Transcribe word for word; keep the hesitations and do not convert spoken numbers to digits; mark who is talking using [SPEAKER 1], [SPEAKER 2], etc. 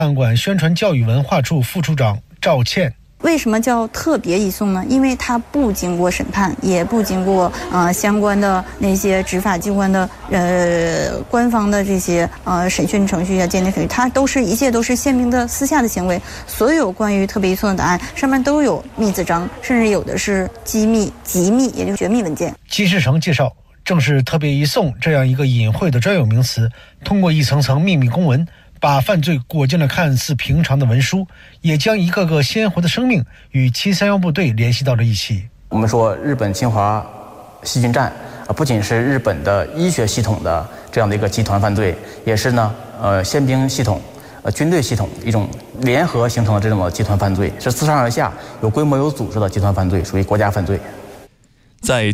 [SPEAKER 1] 档案馆宣传教育文化处副处长赵倩。
[SPEAKER 2] 为什么叫特别移送呢？因为它不经过审判，也不经过呃相关的那些执法机关的呃官方的这些呃审讯程序啊、鉴定程序，它都是一切都是宪兵的私下的行为。所有关于特别移送的档案上面都有密字章，甚至有的是机密、机密，也就是绝密文件。
[SPEAKER 1] 金世成介绍，正是特别移送这样一个隐晦的专有名词，通过一层层秘密公文，把犯罪裹进了看似平常的文书，也将一个个鲜活的生命与七三幺部队联系到了一起。
[SPEAKER 3] 我们说日本侵华细菌战啊，不仅是日本的医学系统的这样的一个集团犯罪，也是呢呃宪兵系统、呃军队系统一种联合形成的这种的集团犯罪，是自上而下有规模有组织的集团犯罪，属于国家犯罪。
[SPEAKER 4] 在